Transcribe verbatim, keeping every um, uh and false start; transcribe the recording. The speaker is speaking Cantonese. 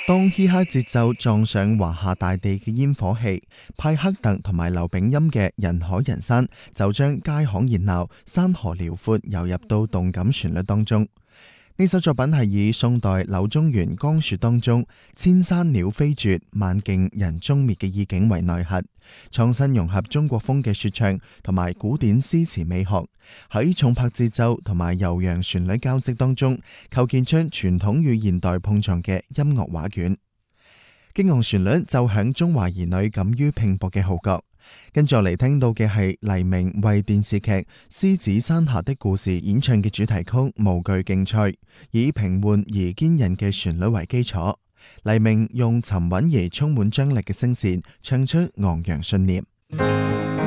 當嘻哈節奏撞上華夏大地嘅煙火氣，派克特同埋劉炳音嘅人海人山就將街巷熱鬧、山河遼闊游入到動感旋律當中。呢首作品係以宋代柳宗元江雪當中千山鳥飛絕，萬徑人蹤滅嘅意境為內核，創新融合中國風嘅說唱同埋古典詩詞美學，喺重拍節奏同埋悠揚旋律交織當中，構建出傳統與現代碰撞嘅音樂畫卷。激昂旋律奏響中華兒女敢於拼搏嘅號角。跟住嚟聽到嘅係黎明為電視劇《獅子山下的故事》演唱嘅主題曲《無懼競賽》，以平緩而堅韌嘅旋律為基礎，黎明用沉穩而充滿張力嘅聲線唱出昂揚信念。